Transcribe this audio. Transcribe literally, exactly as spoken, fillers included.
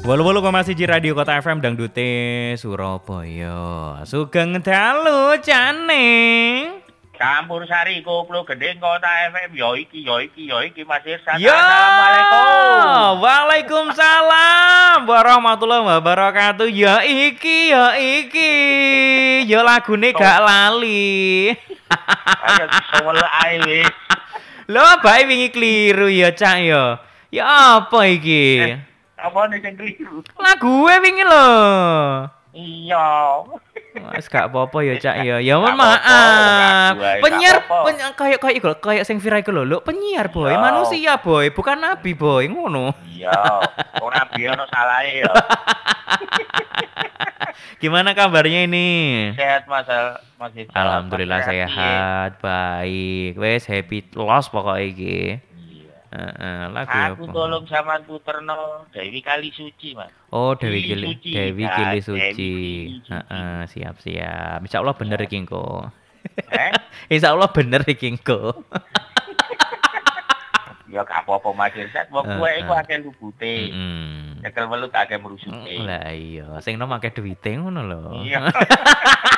Walu-walu koma siji Radio Kota F M Dangdute Surabaya. Sugeng dalu Caneng. Campur Sari Koplo Gedeng Kota F M yo iki yo iki yo iki Mas Irsan. Ya, Assalamualaikum. Waalaikumsalam warahmatullahi wabarakatuh. Ya iki ya iki. Ya lagune gak lali. Ayo sewel ae wis. Lho bae wingi kliru ya Cak ya. Ya apa iki? Apa nih sing keliru? Lagu e wingi lho. Iya. Wes gak apa-apa ya Cak ya. Ya Gak mohon apa-apa, maaf. gak apa-apa. Penyiar Gak apa-apa. penyiar kayak kayak iku kayak sing viral iku lho. Lho, penyiar boy, Iya. manusia boy, bukan nabi boy, ngono. Iya, ora biar ono salahe ya. Gimana kabarnya ini? Sehat Mas Mas Irsan. Alhamdulillah Mas Irsan, sehat, baik. Wes happy loss pokoknya iki. Iya. Heeh, lagu ya Aku apa? tolong sampean puterno Dewi Kali Suci, Mas. Oh, Dewi Kili Kili, Suci. Dewi Nah, Kili Dewi Suci. Kili Suci. Heeh, siap-siap. Insyaallah bener iki engko. Eh? Insyaallah bener iki engko. Ya gak apa-apa Mas Irsan, wong kowe iku akeh lubute. Heeh. Cekel welut akeh merusute. Lah iya, sing nom akeh duwite ngono lho. Iya.